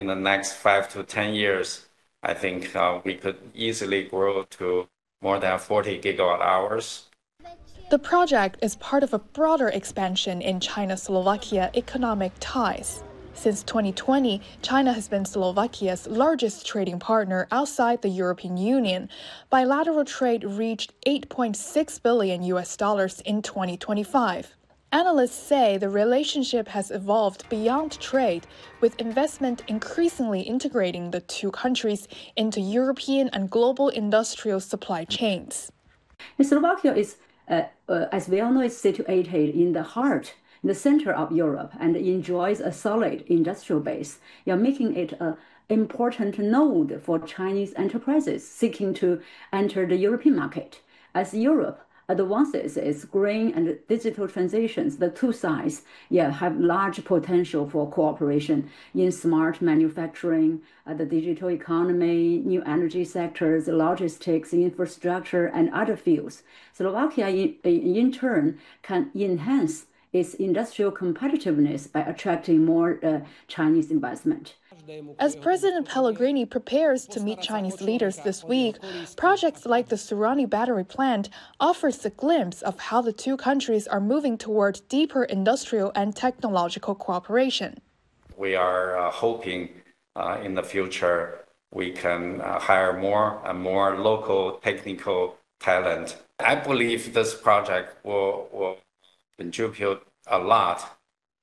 in the next 5 to 10 years, I think we could easily grow to more than 40 gigawatt hours. The project is part of a broader expansion in China-Slovakia economic ties. Since 2020, China has been Slovakia's largest trading partner outside the European Union. Bilateral trade reached $8.6 billion in 2025. Analysts say the relationship has evolved beyond trade, with investment increasingly integrating the two countries into European and global industrial supply chains. Slovakia is, as we all know, is situated in the center of Europe, and enjoys a solid industrial base, making it an important node for Chinese enterprises seeking to enter the European market. As Europe advances its green and digital transitions, the two sides have large potential for cooperation in smart manufacturing, the digital economy, new energy sectors, logistics, infrastructure, and other fields. Slovakia, in turn, can enhance its industrial competitiveness by attracting more Chinese investment. As President Pellegrini prepares to meet Chinese leaders this week, projects like the Surani battery plant offers a glimpse of how the two countries are moving toward deeper industrial and technological cooperation. We are hoping in the future we can hire more and more local technical talent. I believe this project will contribute a lot,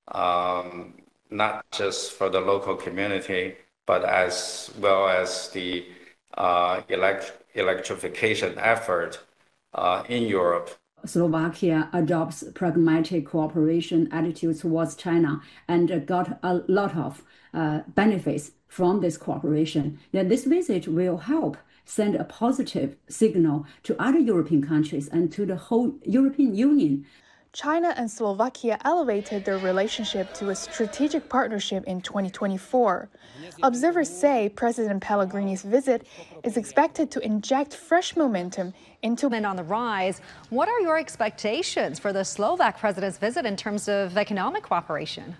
not just for the local community, but as well as the electrification effort in Europe. Slovakia adopts pragmatic cooperation attitude towards China and got a lot of benefits from this cooperation. This visit will help send a positive signal to other European countries and to the whole European Union. China and Slovakia elevated their relationship to a strategic partnership in 2024. Observers say President Pellegrini's visit is expected to inject fresh momentum into on the rise. What are your expectations for the Slovak president's visit in terms of economic cooperation?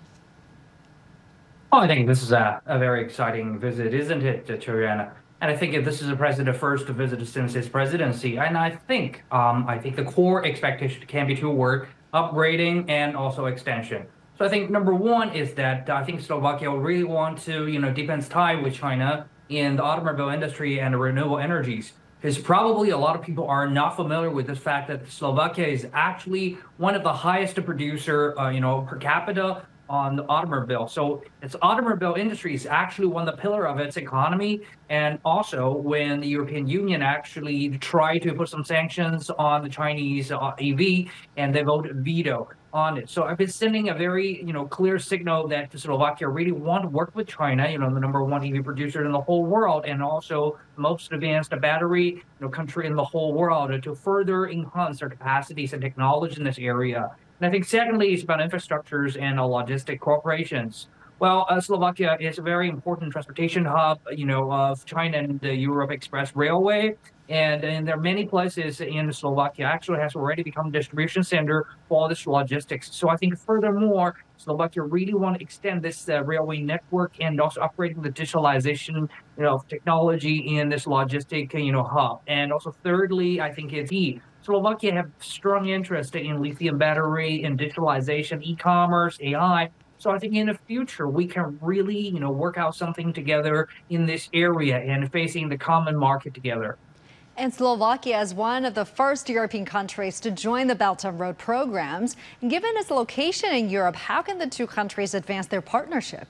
Oh, I think this is a very exciting visit, isn't it, Choriana? And I think if this is a president first to visit since his presidency, and I think the core expectation can be two words: upgrading and also extension. So I think number one is that I think Slovakia will really want to, deepen its tie with China in the automobile industry and the renewable energies. Because probably a lot of people are not familiar with this fact that Slovakia is actually one of the highest producer, per capita on the automobile. So its automobile industry is actually one of the pillar of its economy. And also when the European Union actually tried to put some sanctions on the Chinese EV, and they voted veto on it. So I've been sending a very, clear signal that Slovakia really want to work with China, the number one EV producer in the whole world, and also most advanced battery, country in the whole world, to further enhance their capacities and technology in this area. And I think secondly, it's about infrastructures and logistic corporations. Well, Slovakia is a very important transportation hub, of China and the Europe Express Railway. And there are many places in Slovakia actually has already become a distribution center for all this logistics. So I think furthermore, Slovakia really want to extend this railway network and also upgrading the digitalization, of technology in this logistic, hub. And also thirdly, I think it's Slovakia have strong interest in lithium battery and digitalization, e-commerce, AI. So I think in the future, we can really, work out something together in this area and facing the common market together. And Slovakia is one of the first European countries to join the Belt and Road programs. And given its location in Europe, how can the two countries advance their partnership?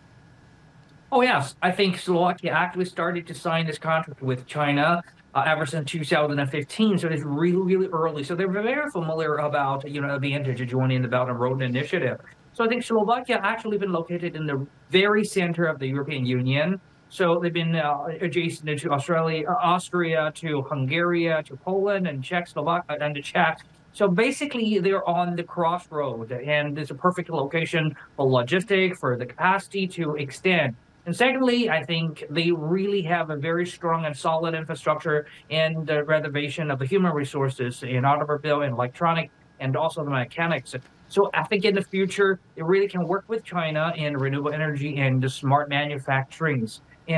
Oh, yes. I think Slovakia actually started to sign this contract with China ever since 2015. So it's really, really early. So they're very familiar about, the advantage of joining the Belt and Road Initiative. So I think Slovakia actually been located in the very center of the European Union. So they've been adjacent to Austria, to Hungary, to Poland, and Czechoslovakia, and the Czech. So basically, they're on the crossroad, and it's a perfect location for logistics, for the capacity to extend. And secondly, I think they really have a very strong and solid infrastructure in the reservation of the human resources in automobile and electronic, and also the mechanics. So I think in the future, it really can work with China in renewable energy and the smart manufacturings.